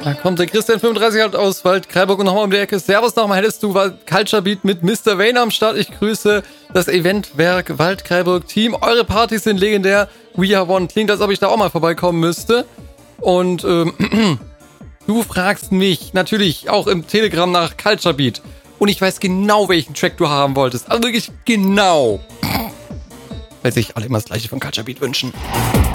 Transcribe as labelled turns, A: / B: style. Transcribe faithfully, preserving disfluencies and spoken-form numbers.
A: Da kommt der Christian fünfunddreißig halt aus Waldkraiburg und nochmal um die Ecke. Servus nochmal, hättest du Culture Beat mit Mister Wayne am Start. Ich grüße das Eventwerk Waldkraiburg Team. Eure Partys sind legendär. We are one. Klingt, als ob ich da auch mal vorbeikommen müsste. Und ähm, du fragst mich natürlich auch im Telegram nach Culture Beat. Und ich weiß genau, welchen Track du haben wolltest. Also wirklich genau. Weil sich alle immer das Gleiche von Culture Beat wünschen.